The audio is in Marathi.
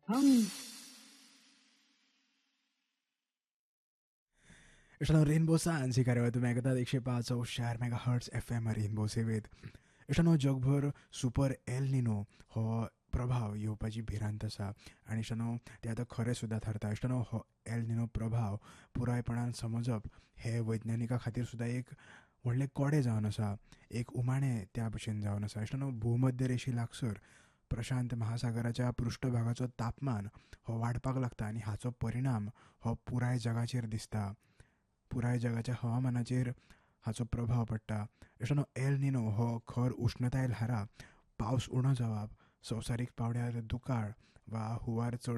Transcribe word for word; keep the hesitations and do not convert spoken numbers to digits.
हम इष्टानो रेनबो सायन्स ही कार्यावळ तुम्ही ऐकतात एकशे पाच चार mega hertz F M rainbow सेवेत. इष्टानो जगभर सुपर एल निनो हो प्रभाव येवपाची भिरांत आसा आनी इष्टानो ते आतां खरें सुद्दां थारता. इष्टानो हो एल निनो प्रभाव पुरायपणान समजप हे वैज्ञानिकां खातीर सुद्दां एक व्हडलें कोडे जावन आसा, एक उमाणें त्या भशेन जावन आसा. इष्टानो भूमध्य रेशी लागसर प्रशांत महासागराच्या पृष्ठभागाचो तापमान हो वाडपाक लागता आनी हाचो परिणाम हो पुराय जगाचेर दिसता. पुराय जगाच्या हवामानाचेर हाचो प्रभाव पडटा. इष्टानो एल निनो हो खर उश्णताय ल्हारा, पावस उणो जावप, संवसारीक पावंड्यार दुकाळ वा हुंवार चड